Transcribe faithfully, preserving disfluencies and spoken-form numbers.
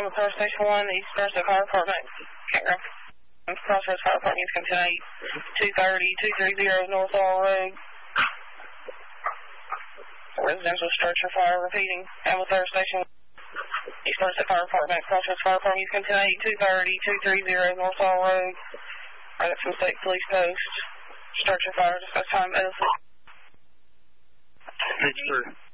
Ambulance Station one, East Brunswick Fire Department, Campground. Crossroads Fire Department, come ten eight, two thirty, two thirty North All Road. Residential structure fire, repeating. Ambulance Station East Brunswick Fire Department, Crossroads Fire Department, come ten eight, two thirty, two thirty North All Road. Right up from State Police Post. Structure fire, discuss time, Edison. Pittsburgh.